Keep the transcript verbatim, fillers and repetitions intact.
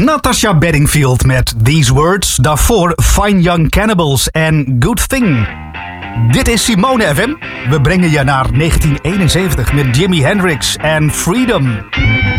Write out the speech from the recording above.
Natasha Bedingfield met These Words. Daarvoor Fine Young Cannibals en Good Thing. Dit is Simone F M. We brengen je naar negentien eenenzeventig met Jimi Hendrix en Freedom.